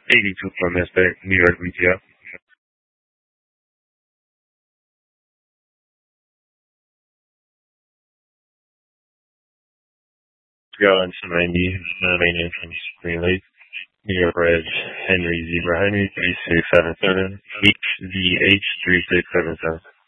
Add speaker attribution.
Speaker 1: 82 from Mistake, New York retail. Gallon 290, maintenance from Green Lake, New York Reg, Henry Zebra Henry 3677, HVH 3677.